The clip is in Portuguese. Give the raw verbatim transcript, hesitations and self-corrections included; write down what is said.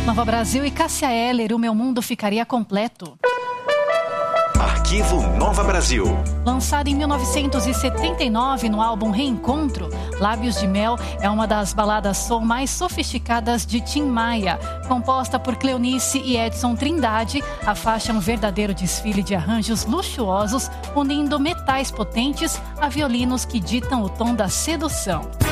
Nova Brasil e Cássia Eller, o meu mundo ficaria completo. Arquivo Nova Brasil. Lançado em mil novecentos e setenta e nove no álbum Reencontro, Lábios de Mel é uma das baladas soul mais sofisticadas de Tim Maia. Composta por Cleonice e Edson Trindade, a faixa é um verdadeiro desfile de arranjos luxuosos, unindo metais potentes a violinos que ditam o tom da sedução.